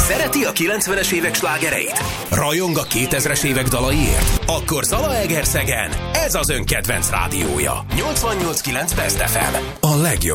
Szereti a 90-es évek slágereit? Rajong a 2000-es évek dalaiért? Akkor Zalaegerszegen ez az ön kedvenc rádiója. 88.9 Best FM. A legjobb